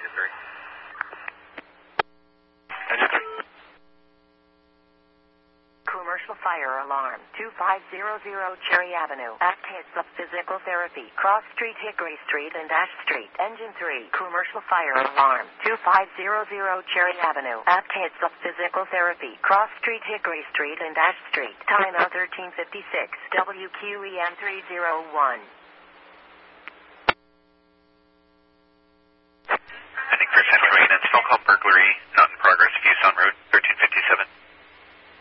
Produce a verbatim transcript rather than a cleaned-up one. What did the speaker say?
three. Engine three. Commercial fire alarm, two five zero zero Cherry Avenue. Actives of physical therapy, Cross Street, Hickory Street, and Ash Street. Engine three. Commercial fire alarm, two five zero zero Cherry Avenue. Actives of physical therapy, Cross Street, Hickory Street, and Ash Street. Time out thirteen fifty-six. W Q E M three zero one. Pending for ten train and phone call burglary, not